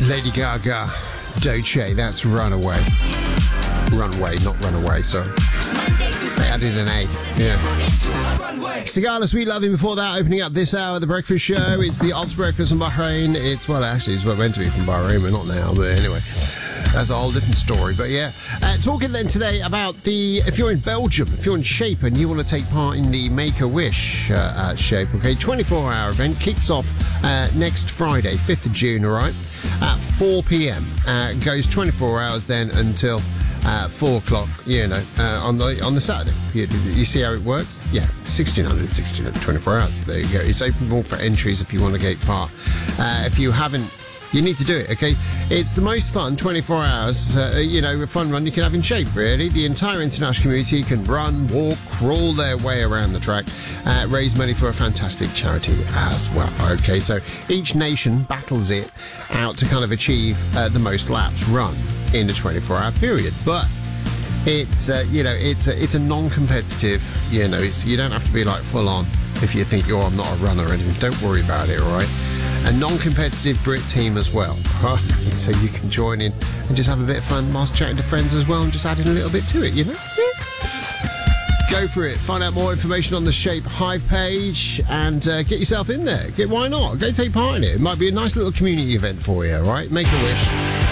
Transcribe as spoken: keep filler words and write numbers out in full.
Lady Gaga, Doce, that's Runaway. Runway, not Runaway, sorry. I added an A, yeah. Sigala, Sweet Loving before that, opening up this hour of the breakfast show. It's the Ops Breakfast in Bahrain. It's, well, actually, it's meant to be from Bahrain, but not now, but anyway. That's a whole different story, but yeah. Uh, talking then today about the, if you're in Belgium, if you're in Shape and you want to take part in the Make-A-Wish uh, uh, Shape, okay, twenty-four hour event, kicks off uh, next Friday, fifth of June, all right, at four p.m. Uh, goes twenty-four hours then until uh, four o'clock, you know, uh, on the on the Saturday. You, you see how it works? Yeah, sixteen hundred, sixteen hundred, twenty-four hours. There you go. It's open for entries if you want to take part. Uh, if you haven't, you need to do it, okay? It's the most fun twenty-four hours, uh, you know, a fun run you can have in Shape, really. The entire international community can run, walk, crawl their way around the track, uh, raise money for a fantastic charity as well, okay? So each nation battles it out to kind of achieve uh, the most laps run in a twenty-four hour period. But it's, uh, you know, it's a, it's a non-competitive, you know, it's, you don't have to be like full on if you think, oh, I'm not a runner or anything. Don't worry about it, all right? A non-competitive Brit team as well, so you can join in and just have a bit of fun whilst chatting to friends as well and just adding a little bit to it, you know? Yeah. Go for it. Find out more information on the Shape Hive page and uh, get yourself in there. Get, why not? Go take part in it. It might be a nice little community event for you, all right? Make a wish.